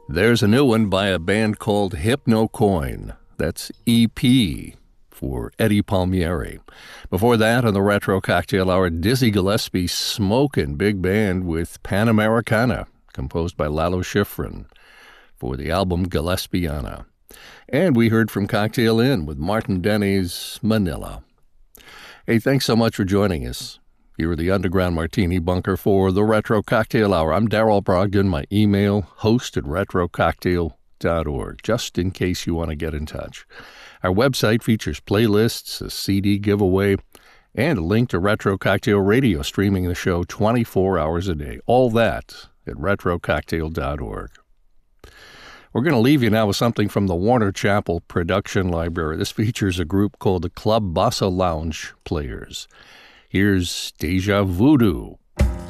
There's a new one by a band called Hypnocoin. That's EP for Eddie Palmieri. Before that, on the Retro Cocktail Hour, Dizzy Gillespie smoking big band with Panamericana, composed by Lalo Schifrin for the album Gillespiana. And we heard from Cocktail Inn with Martin Denny's Manila. Hey, thanks so much for joining us. Here are the Underground Martini Bunker for the Retro Cocktail Hour. I'm Darrell Brogdon. My email, host@retrococktail.org, just in case you want to get in touch. Our website features playlists, a CD giveaway, and a link to Retro Cocktail Radio streaming the show 24 hours a day. All that at retrococktail.org. We're going to leave you now with something from the Warner Chappell Production Library. This features a group called the Club Bossa Lounge Players. Here's Deja Voodoo.